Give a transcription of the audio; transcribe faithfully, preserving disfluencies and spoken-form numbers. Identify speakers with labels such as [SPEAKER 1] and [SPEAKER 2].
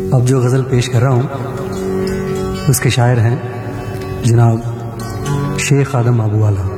[SPEAKER 1] अब जो गज़ल पेश कर रहा हूँ उसके शायर हैं जनाब शेख आदम आबूवाला।